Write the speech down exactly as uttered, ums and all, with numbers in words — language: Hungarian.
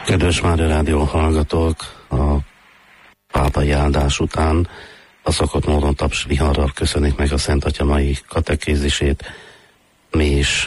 Kedves Mária Rádió hallgatók, a pápai áldás után a szokott módon taps viharral köszönik meg a Szent Atya mai katekézisét. Mi is